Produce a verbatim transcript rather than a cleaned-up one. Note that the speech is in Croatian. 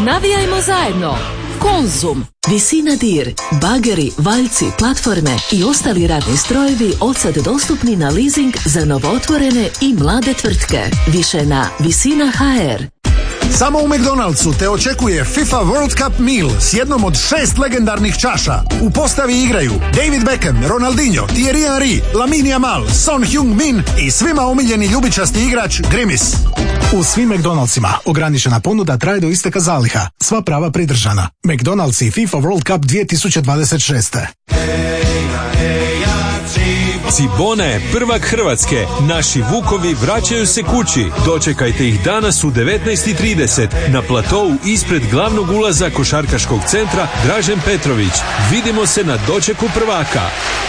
Navijajmo zajedno. Konzum. Visina dir, bageri, valjci, platforme i ostali radni strojevi odsad dostupni na leasing za novootvorene i mlade tvrtke. Više na Visina ha er. Samo u McDonald'su te očekuje FIFA World Cup Meal s jednom od šest legendarnih čaša. U postavi igraju David Beckham, Ronaldinho, Thierry Henry, Lamine Yamal, Son Heung-min i svima omiljeni ljubičasti igrač Grimis. U svim McDonald'sima ograničena ponuda traje do isteka zaliha. Sva prava pridržana. McDonald's i FIFA World Cup dvije tisuće dvadeset šest. Cibona je prvak Hrvatske. Naši vukovi vraćaju se kući. Dočekajte ih danas u devetnaest i trideset na platou ispred glavnog ulaza košarkaškog centra Dražen Petrović. Vidimo se na dočeku prvaka.